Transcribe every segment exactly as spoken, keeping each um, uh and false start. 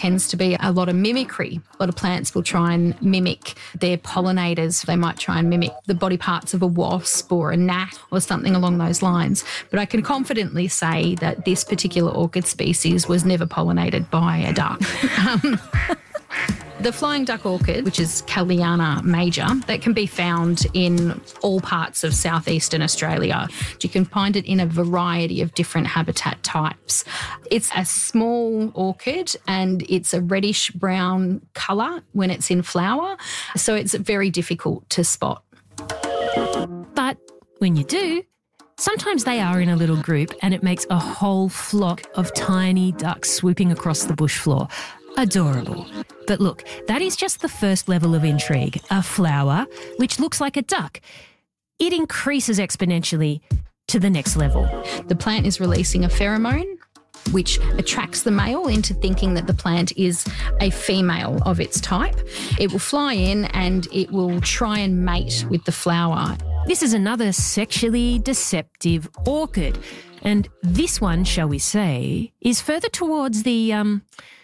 tends to be a lot of mimicry. A lot of plants will try and mimic their pollinators. They might try and mimic the body parts of a wasp or a gnat or something along those lines. But I can confidently say that this particular orchid species was never pollinated by a duck. um, The flying duck orchid, which is Calliana major, that can be found in all parts of southeastern Australia. You can find it in a variety of different habitat types. It's a small orchid and it's a reddish-brown colour when it's in flower, so it's very difficult to spot. But when you do, sometimes they are in a little group and it makes a whole flock of tiny ducks swooping across the bush floor. Adorable. But look, that is just the first level of intrigue. A flower, which looks like a duck. It increases exponentially to the next level. The plant is releasing a pheromone which attracts the male into thinking that the plant is a female of its type. It will fly in and it will try and mate with the flower. This is another sexually deceptive orchid. And this one, shall we say, is further towards the um,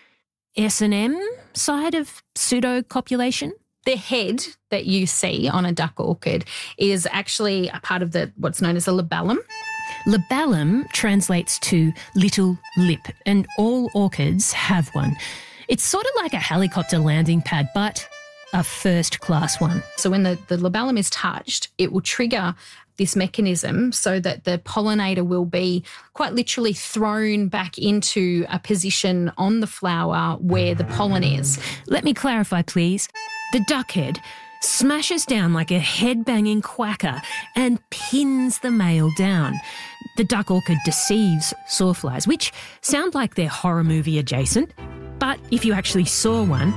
S and M side of pseudo-copulation. The head that you see on a duck orchid is actually a part of the what's known as a labellum. Labellum translates to little lip, and all orchids have one. It's sort of like a helicopter landing pad, but a first-class one. So when the, the labellum is touched, it will trigger this mechanism so that the pollinator will be quite literally thrown back into a position on the flower where the pollen is. Let me clarify, please. The duck head smashes down like a head-banging quacker and pins the male down. The duck orchid deceives sawflies, which sound like they're horror movie adjacent, but if you actually saw one,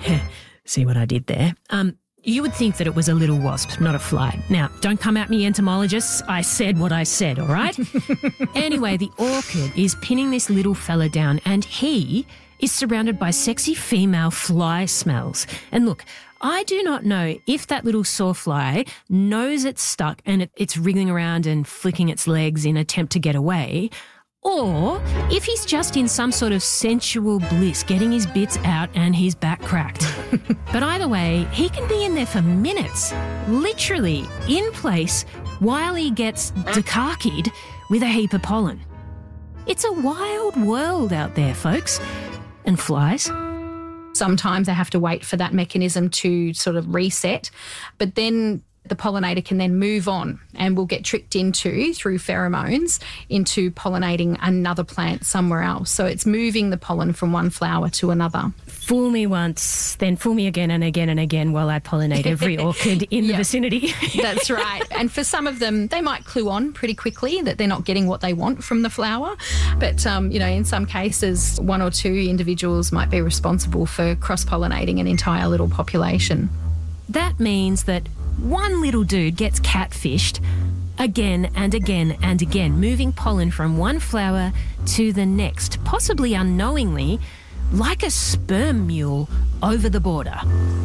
see what I did there? Um, you would think that it was a little wasp, not a fly. Now, don't come at me, entomologists. I said what I said, all right? Anyway, the orchid is pinning this little fella down and he is surrounded by sexy female fly smells. And look, I do not know if that little sawfly knows it's stuck and it, it's wriggling around and flicking its legs in attempt to get away, or if he's just in some sort of sensual bliss, getting his bits out and his back cracked. But either way, he can be in there for minutes, literally in place, while he gets dukakied with a heap of pollen. It's a wild world out there, folks. And flies. Sometimes they have to wait for that mechanism to sort of reset, but then the pollinator can then move on and will get tricked into, through pheromones, into pollinating another plant somewhere else. So it's moving the pollen from one flower to another. Fool me once, then fool me again and again and again while I pollinate every orchid in the yep. vicinity. That's right. And for some of them, they might clue on pretty quickly that they're not getting what they want from the flower. But, um, you know, in some cases, one or two individuals might be responsible for cross-pollinating an entire little population. That means that one little dude gets catfished again and again and again, moving pollen from one flower to the next, possibly unknowingly, like a sperm mule over the border.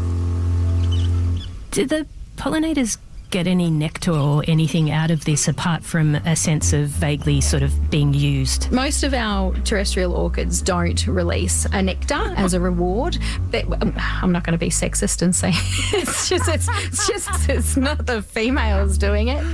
Do the pollinators get any nectar or anything out of this apart from a sense of vaguely sort of being used? Most of our terrestrial orchids don't release a nectar as a reward. But I'm not going to be sexist and say it's just it's, it's just it's not the females doing it.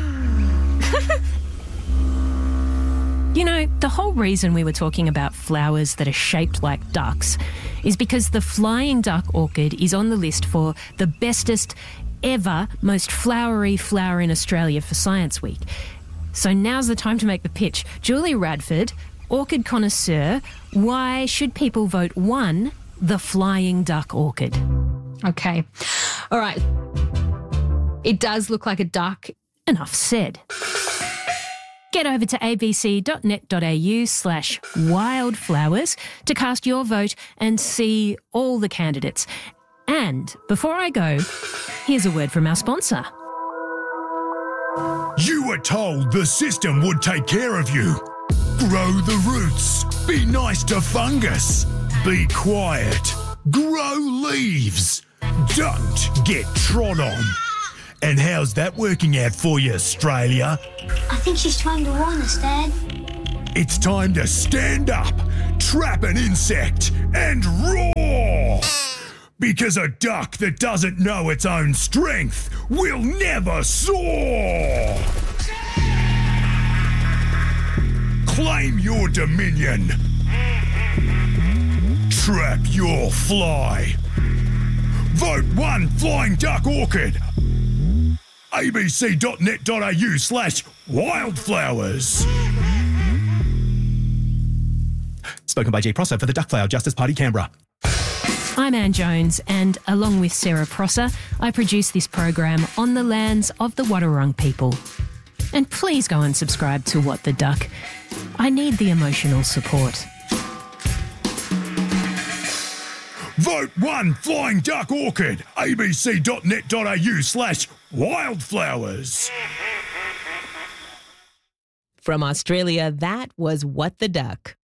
You know, the whole reason we were talking about flowers that are shaped like ducks is because the flying duck orchid is on the list for the bestest ever, most flowery flower in Australia for Science Week. So now's the time to make the pitch. Julie Radford, orchid connoisseur, why should people vote one, the flying duck orchid? Okay. All right. It does look like a duck. Enough said. Get over to abc.net.au slash wildflowers to cast your vote and see all the candidates. And before I go, here's a word from our sponsor. You were told the system would take care of you. Grow the roots. Be nice to fungus. Be quiet. Grow leaves. Don't get trod on. And how's that working out for you, Australia? I think she's trying to warn us, Dad. It's time to stand up, trap an insect, and roar! Because a duck that doesn't know its own strength will never soar! Claim your dominion. Trap your fly. Vote one Flying Duck Orchid. abc.net.au slash wildflowers. Spoken by G. Prosser for the Duckflower Justice Party, Canberra. I'm Anne Jones, and along with Sarah Prosser, I produce this program on the lands of the Wadawurrung people. And please go and subscribe to What the Duck. I need the emotional support. Vote one Flying Duck Orchid. abc.net.au slash wildflowers. From Australia, that was What the Duck.